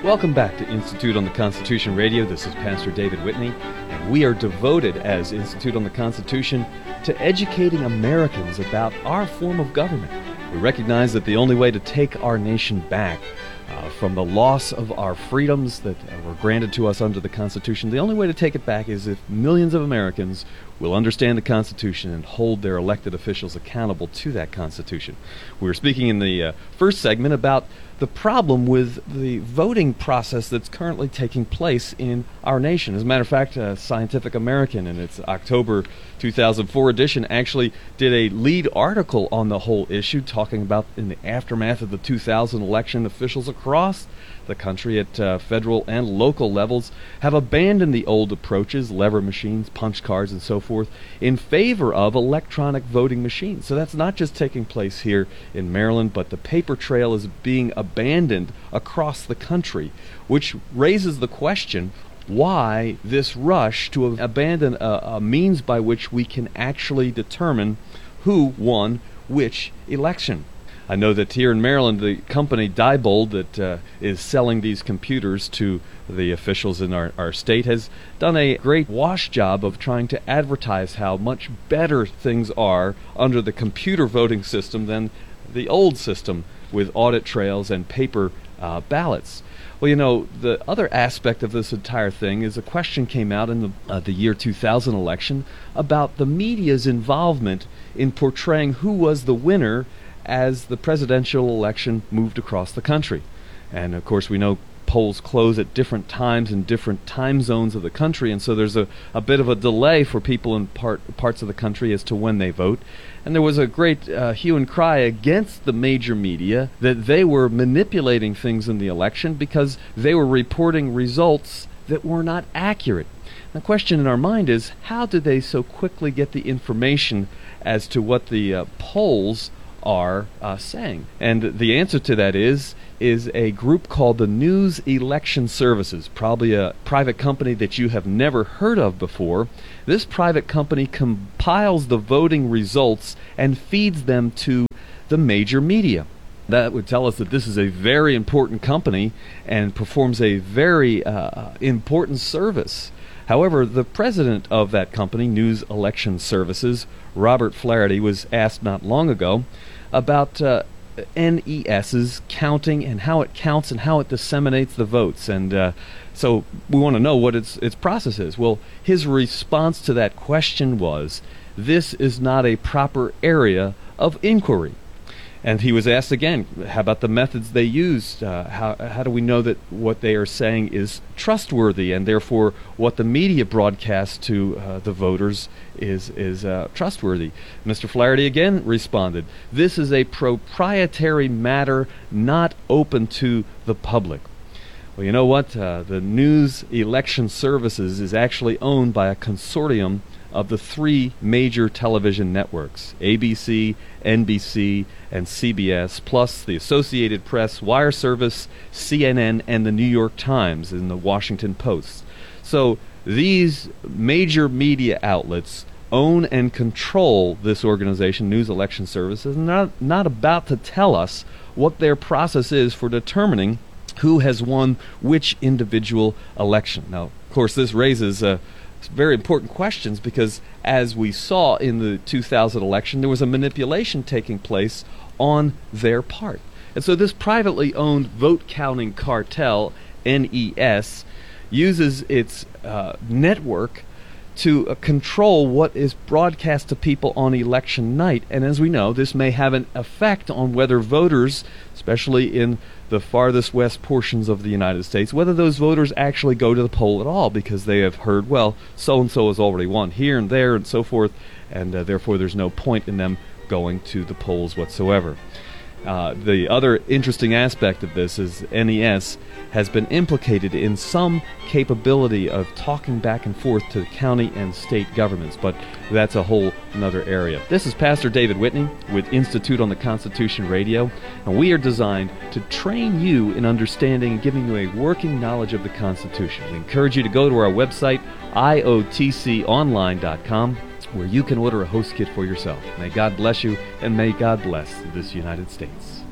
Welcome back to Institute on the Constitution Radio. This is Pastor David Whitney, and we are devoted as Institute on the Constitution to educating Americans about our form of government. We recognize that the only way to take our nation back from the loss of our freedoms that were granted to us under the Constitution, the only way to take it back is if millions of Americans will understand the Constitution and hold their elected officials accountable to that Constitution. We were speaking in the first segment about the problem with the voting process that's currently taking place in our nation. As a matter of fact, Scientific American in its October 2004 edition actually did a lead article on the whole issue, talking about in the aftermath of the 2000 election, officials across the country at federal and local levels have abandoned the old approaches, lever machines, punch cards, and so forth, in favor of electronic voting machines. So that's not just taking place here in Maryland, but the paper trail is being abandoned across the country, which raises the question, why this rush to abandon a means by which we can actually determine who won which election? I know that here in Maryland, the company Diebold that is selling these computers to the officials in our state has done a great wash job of trying to advertise how much better things are under the computer voting system than the old system with audit trails and paper ballots. Well, you know, the other aspect of this entire thing is a question came out in the year 2000 election about the media's involvement in portraying who was the winner as the presidential election moved across the country. And of course we know polls close at different times in different time zones of the country, and so there's a bit of a delay for people in parts of the country as to when they vote. And there was a great hue and cry against the major media that they were manipulating things in the election because they were reporting results that were not accurate. The question in our mind is, how did they so quickly get the information as to what the polls are saying? And the answer to that is a group called the News Election Services, probably a private company that you have never heard of before. This private company compiles the voting results and feeds them to the major media. That would tell us that this is a very important company and performs a very important service. However, the president of that company, News Election Services, Robert Flaherty, was asked not long ago about NES's counting and how it counts and how it disseminates the votes. And so we want to know what its process is. Well, his response to that question was, this is not a proper area of inquiry. And he was asked again, how about the methods they used? How do we know that what they are saying is trustworthy, and therefore what the media broadcasts to the voters is trustworthy? Mr. Flaherty again responded, this is a proprietary matter not open to the public. Well, you know what? The News Election Services is actually owned by a consortium of the three major television networks, ABC, NBC, and CBS, plus the Associated Press, Wire Service, CNN, and the New York Times and the Washington Post. So these major media outlets own and control this organization, News Election Services, and not about to tell us what their process is for determining who has won which individual election. Now, of course, this raises very important questions because, as we saw in the 2000 election, there was a manipulation taking place on their part. And so this privately owned vote-counting cartel, NES, uses its network to control what is broadcast to people on election night. And as we know, this may have an effect on whether voters, especially in the farthest west portions of the United States, whether those voters actually go to the poll at all, because they have heard, well, so-and-so has already won here and there and so forth, and therefore there's no point in them going to the polls whatsoever. The other interesting aspect of this is NES has been implicated in some capability of talking back and forth to the county and state governments, but that's a whole another area. This is Pastor David Whitney with Institute on the Constitution Radio, and we are designed to train you in understanding and giving you a working knowledge of the Constitution. We encourage you to go to our website, iotconline.com, where you can order a host kit for yourself. May God bless you, and may God bless this United States.